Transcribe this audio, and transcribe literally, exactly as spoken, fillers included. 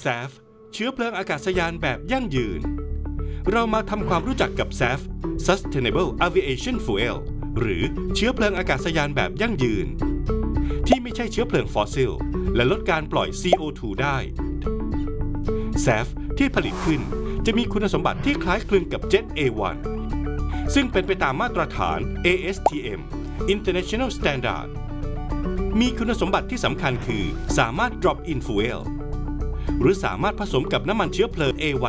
แซฟ เชื้อเพลิงอากาศยานแบบยั่งยืนเรามาทำความรู้จักกับ แซฟ Sustainable Aviation Fuel หรือเชื้อเพลิงอากาศยานแบบยั่งยืนที่ไม่ใช่เชื้อเพลิงฟอสซิลและลดการปล่อย ซี โอ ทู ได้ แซฟ ที่ผลิตขึ้นจะมีคุณสมบัติที่คล้ายคลึงกับ Jet เอ วัน ซึ่งเป็นไปตามมาตรฐาน เอ เอส ที เอ็ม International Standard มีคุณสมบัติที่สำคัญคือสามารถ drop in fuel หรือสามารถผสมกับน้ำมันเชื้อเพลิง เอ วัน